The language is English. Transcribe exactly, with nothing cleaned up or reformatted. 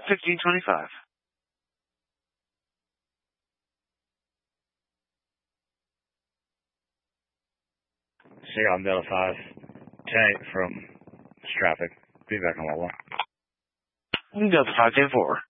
fifteen twenty-five. Sierra on Delta five, ten eight from traffic. Be back on level one. Delta five ten four.